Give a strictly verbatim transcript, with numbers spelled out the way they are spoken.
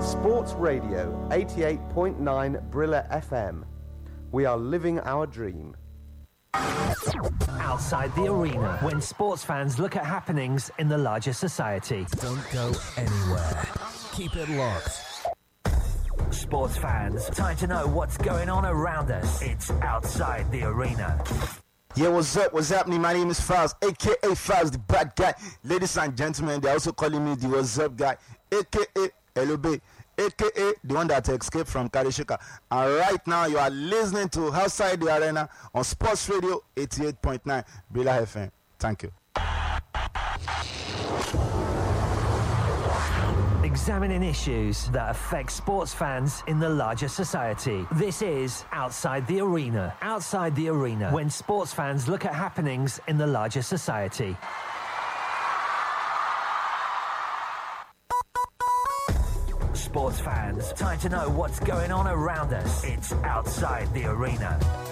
Sports Radio eighty-eight point nine Brilla F M. We are living our dream. Outside the arena, when sports fans look at happenings in the larger society. Don't go anywhere. Keep it locked. Sports fans, time to know what's going on around us. It's Outside the Arena. Yeah, what's up? What's happening? My name is Faz, aka Faz, the bad guy. Ladies and gentlemen, they're also calling me the What's Up guy, aka L O B, aka the one that escaped from Karishika. And right now, you are listening to Outside the Arena on Sports Radio eighty-eight point nine Brilla F M. Thank you. Examining issues that affect sports fans in the larger society. This is Outside the Arena. Outside the Arena, when sports fans look at happenings in the larger society. Sports fans, time to know what's going on around us. It's Outside the Arena.